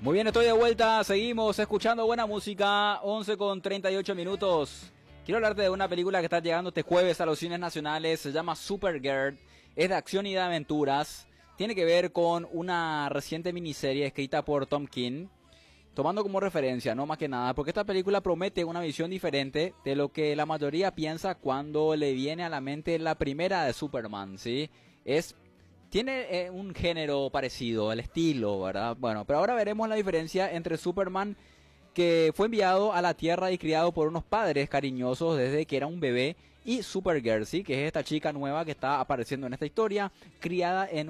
Muy bien, estoy de vuelta, seguimos escuchando buena música, 11:38. Quiero hablarte de una película que está llegando este jueves a los cines nacionales, se llama Supergirl, es de acción y de aventuras, tiene que ver con una reciente miniserie escrita por Tom King, tomando como referencia, no más que nada, porque esta película promete una visión diferente de lo que la mayoría piensa cuando le viene a la mente la primera de Superman, ¿sí? Tiene un género parecido, el estilo, ¿verdad? Bueno, pero ahora veremos la diferencia entre Superman, que fue enviado a la Tierra y criado por unos padres cariñosos desde que era un bebé, y Supergirl, ¿sí? Que es esta chica nueva que está apareciendo en esta historia, criada en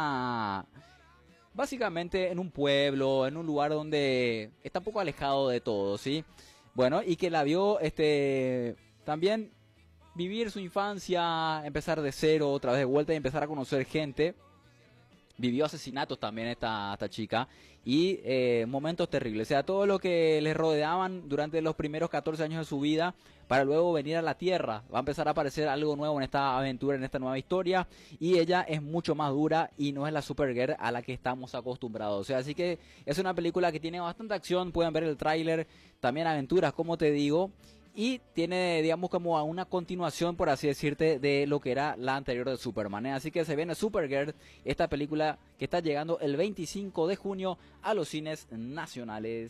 básicamente en un pueblo, en un lugar donde está un poco alejado de todo, ¿sí? Bueno, y que la vio, también vivir su infancia, empezar de cero, otra vez de vuelta y empezar a conocer gente. Vivió asesinatos también esta chica y momentos terribles. O sea, todo lo que les rodeaban durante los primeros 14 años de su vida para luego venir a la Tierra. Va a empezar a aparecer algo nuevo en esta aventura, en esta nueva historia. Y ella es mucho más dura y no es la Supergirl a la que estamos acostumbrados. O sea, así que es una película que tiene bastante acción. Pueden ver el tráiler, también aventuras, como te digo. Y tiene, digamos, como una continuación, por así decirte, de lo que era la anterior de Superman, ¿eh? Así que se viene Supergirl, esta película que está llegando el 25 de junio a los cines nacionales.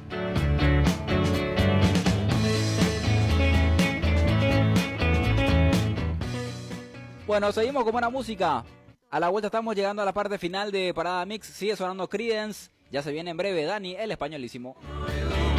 Bueno, seguimos con buena música. A la vuelta estamos llegando a la parte final de Parada Mix. Sigue sonando Creedence. Ya se viene en breve Dani, el españolísimo.